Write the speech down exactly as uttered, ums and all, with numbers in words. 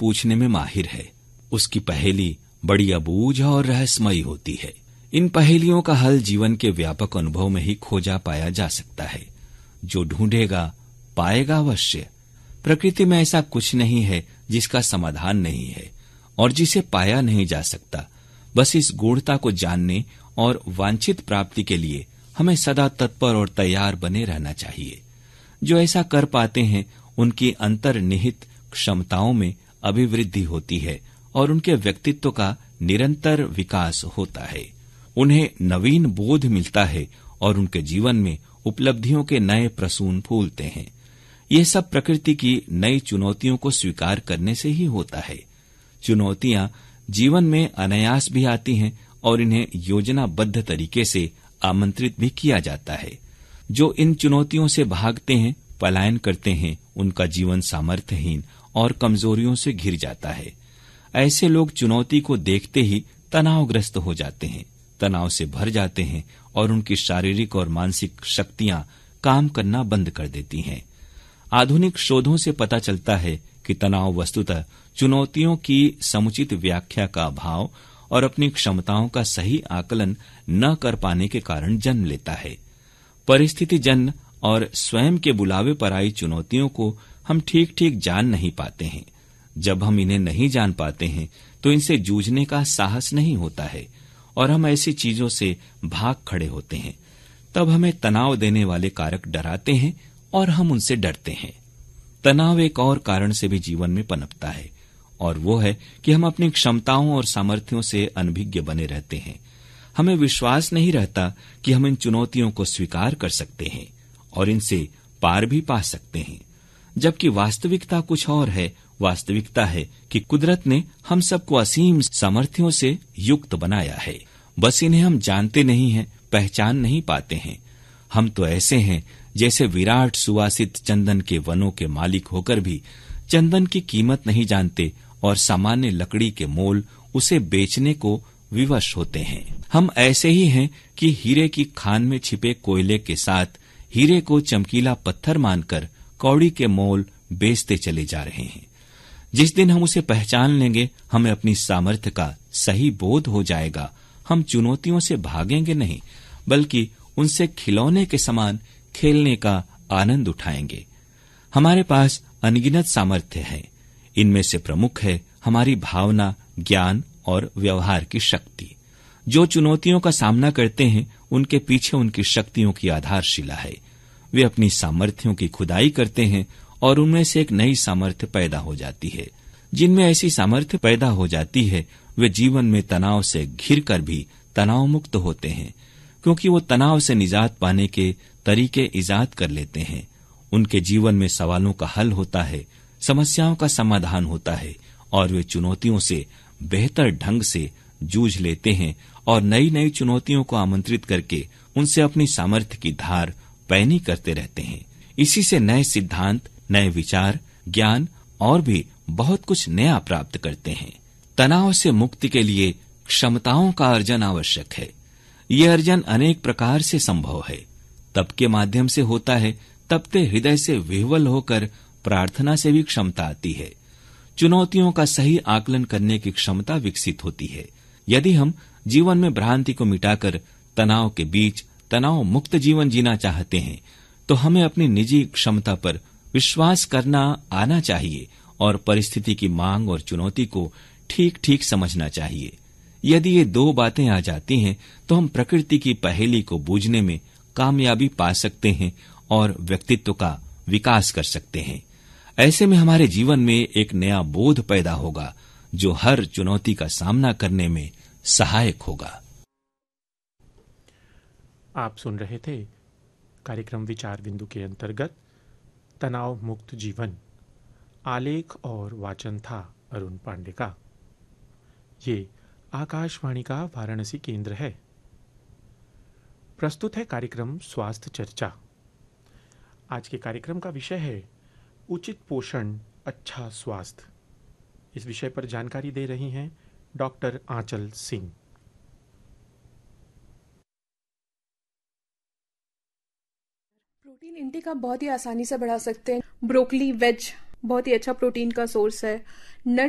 पूछने में माहिर है। उसकी पहेली बड़ी अबूझ और रहस्यमयी होती है। इन पहेलियों का हल जीवन के व्यापक अनुभव में ही खोजा पाया जा सकता है। जो ढूंढेगा पाएगा अवश्य। प्रकृति में ऐसा कुछ नहीं है जिसका समाधान नहीं है और जिसे पाया नहीं जा सकता। बस इस गूढ़ता को जानने और वांछित प्राप्ति के लिए हमें सदा तत्पर और तैयार बने रहना चाहिए। जो ऐसा कर पाते हैं उनकी अंतर्निहित क्षमताओं में अभिवृद्धि होती है और उनके व्यक्तित्व का निरंतर विकास होता है। उन्हें नवीन बोध मिलता है और उनके जीवन में उपलब्धियों के नए प्रसून फूलते हैं। ये सब प्रकृति की नई चुनौतियों को स्वीकार करने से ही होता है। चुनौतियां जीवन में अनायास भी आती हैं और इन्हें योजनाबद्ध तरीके से आमंत्रित भी किया जाता है। जो इन चुनौतियों से भागते हैं, पलायन करते हैं, उनका जीवन सामर्थ्यहीन और कमजोरियों से घिर जाता है। ऐसे लोग चुनौती को देखते ही तनावग्रस्त हो जाते हैं, तनाव से भर जाते हैं और उनकी शारीरिक और मानसिक शक्तियां काम करना बंद कर देती हैं। आधुनिक शोधों से पता चलता है कि तनाव वस्तुतः चुनौतियों की समुचित व्याख्या का अभाव और अपनी क्षमताओं का सही आकलन न कर पाने के कारण जन्म लेता है। परिस्थिति जन्य और स्वयं के बुलावे पर आई चुनौतियों को हम ठीक ठीक जान नहीं पाते हैं। जब हम इन्हें नहीं जान पाते हैं तो इनसे जूझने का साहस नहीं होता है और हम ऐसी चीजों से भाग खड़े होते हैं। तब हमें तनाव देने वाले कारक डराते हैं और हम उनसे डरते हैं। तनाव एक और कारण से भी जीवन में पनपता है और वो है कि हम अपनी क्षमताओं और सामर्थ्यों से अनभिज्ञ बने रहते हैं। हमें विश्वास नहीं रहता कि हम इन चुनौतियों को स्वीकार कर सकते हैं और इनसे पार भी पा सकते हैं, जबकि वास्तविकता कुछ और है। वास्तविकता है कि कुदरत ने हम सबको असीम सामर्थ्यों से युक्त बनाया है, बस इन्हें हम जानते नहीं हैं, पहचान नहीं पाते हैं। हम तो ऐसे हैं जैसे विराट सुवासित चंदन के वनों के मालिक होकर भी चंदन की कीमत नहीं जानते और सामान्य लकड़ी के मोल उसे बेचने को विवश होते हैं। हम ऐसे ही हैं कि हीरे की खान में छिपे कोयले के साथ हीरे को चमकीला पत्थर मानकर कौड़ी के मोल बेचते चले जा रहे हैं। जिस दिन हम उसे पहचान लेंगे, हमें अपनी सामर्थ्य का सही बोध हो जाएगा। हम चुनौतियों से भागेंगे नहीं, बल्कि उनसे खिलौने के समान खेलने का आनंद उठाएंगे। हमारे पास अनगिनत सामर्थ्य है। इनमें से प्रमुख है हमारी भावना, ज्ञान और व्यवहार की शक्ति। जो चुनौतियों का सामना करते हैं, उनके पीछे उनकी शक्तियों की आधारशिला है। वे अपनी सामर्थ्यों की खुदाई करते हैं और उनमें से एक नई सामर्थ्य पैदा हो जाती है। जिनमें ऐसी सामर्थ्य पैदा हो जाती है, वे जीवन में तनाव से घिर कर भी तनाव मुक्त होते हैं, क्योंकि वो तनाव से निजात पाने के तरीके ईजाद कर लेते हैं। उनके जीवन में सवालों का हल होता है, समस्याओं का समाधान होता है और वे चुनौतियों से बेहतर ढंग से जूझ लेते हैं और नई नई चुनौतियों को आमंत्रित करके उनसे अपनी सामर्थ्य की धार पैनी करते रहते हैं। इसी से नए सिद्धांत, नए विचार, ज्ञान और भी बहुत कुछ नया प्राप्त करते हैं। तनाव से मुक्ति के लिए क्षमताओं का अर्जन आवश्यक है। ये अर्जन अनेक प्रकार से संभव है। तप के माध्यम से होता है, तपते हृदय से विह्वल होकर प्रार्थना से भी क्षमता आती है। चुनौतियों का सही आकलन करने की क्षमता विकसित होती है। यदि हम जीवन में भ्रांति को मिटाकर तनाव के बीच तनाव मुक्त जीवन जीना चाहते हैं, तो हमें अपनी निजी क्षमता पर विश्वास करना आना चाहिए और परिस्थिति की मांग और चुनौती को ठीक ठीक समझना चाहिए। यदि ये दो बातें आ जाती हैं, तो हम प्रकृति की पहेली को बूझने में कामयाबी पा सकते हैं और व्यक्तित्व का विकास कर सकते हैं। ऐसे में हमारे जीवन में एक नया बोध पैदा होगा जो हर चुनौती का सामना करने में सहायक होगा। आप सुन रहे थे कार्यक्रम विचार बिंदु के अंतर्गत तनाव मुक्त जीवन। आलेख और वाचन था अरुण पांडे का। ये आकाशवाणी का वाराणसी केंद्र है। प्रस्तुत है कार्यक्रम स्वास्थ्य चर्चा। आज के कार्यक्रम का विषय है उचित पोषण, अच्छा स्वास्थ्य। इस विषय पर जानकारी दे रही हैं डॉक्टर आंचल सिंह। प्रोटीन इंटेक आप बहुत ही आसानी से बढ़ा सकते हैं। ब्रोकली, वेज बहुत ही अच्छा प्रोटीन का सोर्स है। नट